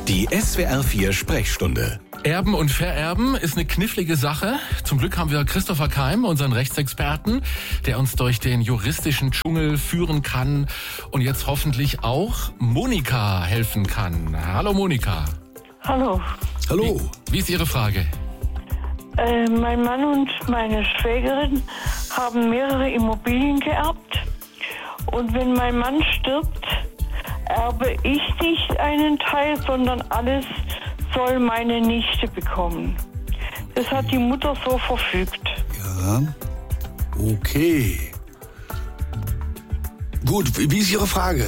Die SWR 4 Sprechstunde. Erben und Vererben ist eine knifflige Sache. Zum Glück haben wir Christopher Keim, unseren Rechtsexperten, der uns durch den juristischen Dschungel führen kann und jetzt hoffentlich auch Monika helfen kann. Hallo Monika. Hallo. Hallo. Wie ist Ihre Frage? Mein Mann und meine Schwägerin haben mehrere Immobilien geerbt. Und wenn mein Mann stirbt, erbe ich nicht einen Teil, sondern alles soll meine Nichte bekommen. Das hat die Mutter so verfügt. Ja, okay. Gut, wie ist Ihre Frage?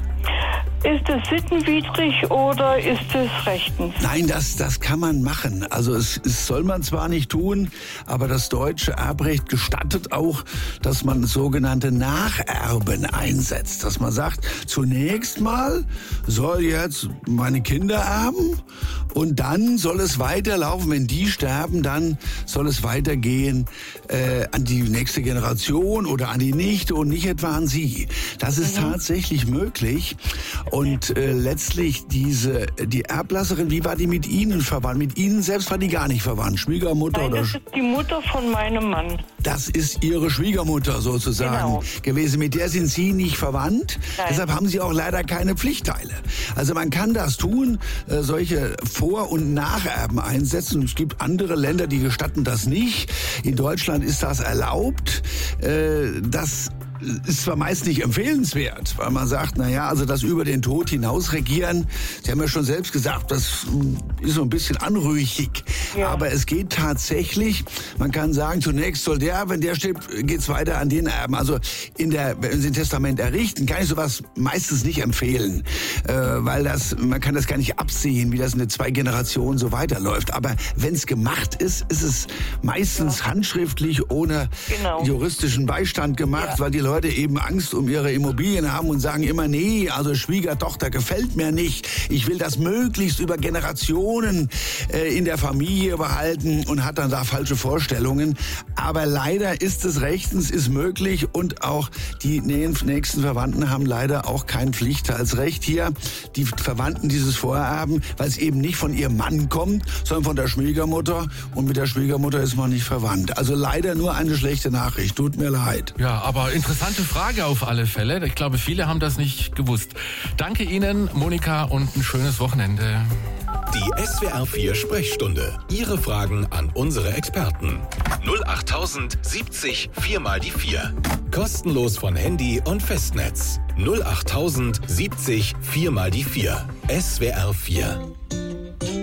Ist es sittenwidrig oder ist es rechtens? Nein, das kann man machen. Also es soll man zwar nicht tun, aber das deutsche Erbrecht gestattet auch, dass man sogenannte Nacherben einsetzt. Dass man sagt, zunächst mal soll jetzt meine Kinder erben und dann soll es weiterlaufen. Wenn die sterben, dann soll es weitergehen an die nächste Generation oder an die Nichte und nicht etwa an sie. Das ist tatsächlich möglich. Und letztlich die Erblasserin, wie war die mit Ihnen verwandt? Mit Ihnen selbst war die gar nicht verwandt, Schwiegermutter? Nein, oder? das ist die Mutter von meinem Mann. Das ist Ihre Schwiegermutter sozusagen gewesen. Mit der sind Sie nicht verwandt. Nein. Deshalb haben Sie auch leider keine Pflichtteile. Also man kann das tun, solche Vor- und Nacherben einsetzen. Es gibt andere Länder, die gestatten das nicht. In Deutschland ist das erlaubt. Das ist zwar meist nicht empfehlenswert, weil man sagt, also das über den Tod hinaus regieren, Sie haben ja schon selbst gesagt, das ist so ein bisschen anrüchig. Ja. Aber es geht tatsächlich, man kann sagen, zunächst soll der, wenn der stirbt, geht's weiter an den Erben. Also wenn Sie ein Testament errichten, kann ich sowas meistens nicht empfehlen, weil man kann das gar nicht absehen, wie das in den 2 Generationen so weiterläuft. Aber wenn es gemacht ist, ist es meistens handschriftlich, ohne juristischen Beistand gemacht, weil die Leute eben Angst um ihre Immobilien haben und sagen immer, nee, also Schwiegertochter gefällt mir nicht. Ich will das möglichst über Generationen in der Familie behalten und hat dann da falsche Vorstellungen. Aber leider ist es rechtens, ist möglich und auch die nächsten Verwandten haben leider auch kein Pflichtteilsrecht hier. Die Verwandten dieses Vorerben, weil es eben nicht von ihrem Mann kommt, sondern von der Schwiegermutter und mit der Schwiegermutter ist man nicht verwandt. Also leider nur eine schlechte Nachricht, tut mir leid. Ja, aber interessante Frage auf alle Fälle. Ich glaube, viele haben das nicht gewusst. Danke Ihnen, Monika, und ein schönes Wochenende. Die SWR 4 Sprechstunde. Ihre Fragen an unsere Experten. 08000 70 4 mal die 4. Kostenlos von Handy und Festnetz. 08000 70 4 mal die 4. SWR 4.